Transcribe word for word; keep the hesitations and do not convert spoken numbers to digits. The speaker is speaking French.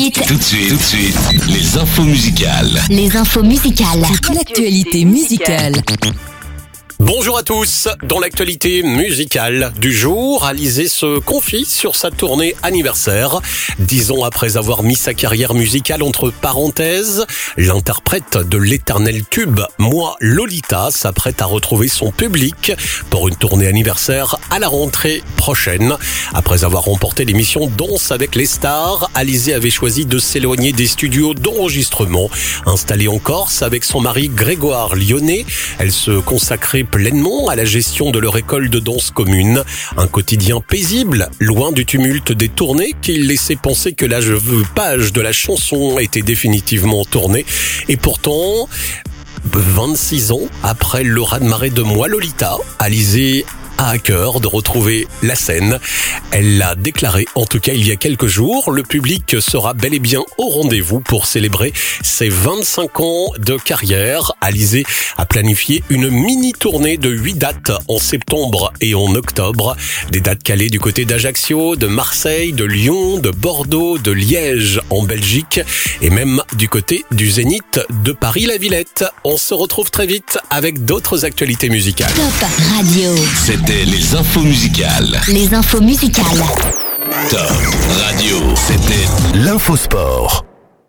suite, Tout de suite, tout de suite, les infos musicales. les infos musicales. L'actualité musicale. Bonjour à tous. Dans l'actualité musicale du jour, Alizé se confie sur sa tournée anniversaire. Dix ans après avoir mis sa carrière musicale entre parenthèses, l'interprète de l'éternel tube Moi Lolita s'apprête à retrouver son public pour une tournée anniversaire à la rentrée prochaine. Après avoir remporté l'émission Danse avec les stars, Alizé avait choisi de s'éloigner des studios d'enregistrement. Installée en Corse avec son mari Grégoire Lyonnais, elle se consacrait pleinement à la gestion de leur école de danse commune. Un quotidien paisible, loin du tumulte des tournées qui laissait penser que la page de la chanson était définitivement tournée. Et pourtant, vingt-six ans après le raz-de-marée de Moi Lolita, Alizé a à cœur de retrouver la scène. Elle l'a déclaré, en tout cas il y a quelques jours. Le public sera bel et bien au rendez-vous pour célébrer ses vingt-cinq ans de carrière. Alizé a planifié une mini-tournée de huit dates en septembre et en octobre. Des dates calées du côté d'Ajaccio, de Marseille, de Lyon, de Bordeaux, de Liège en Belgique et même du côté du Zénith de Paris-la-Villette. On se retrouve très vite avec d'autres actualités musicales. Top Radio, C'était les infos musicales. les infos musicales. Top Radio, c'était l'Infosport.